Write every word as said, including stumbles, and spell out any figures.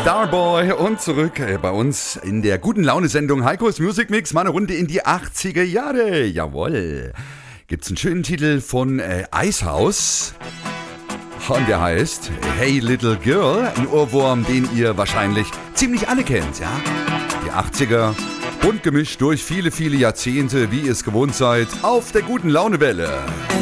Starboy und zurück äh, bei uns in der guten Laune-Sendung Heikos Music Mix. Mal eine Runde in die achtziger Jahre. Jawohl. Gibt's einen schönen Titel von äh, Icehouse. Und der heißt Hey Little Girl. Ein Ohrwurm, den ihr wahrscheinlich ziemlich alle kennt, ja? Die achtziger, bunt gemischt durch viele, viele Jahrzehnte, wie ihr es gewohnt seid, auf der guten Laune-Welle.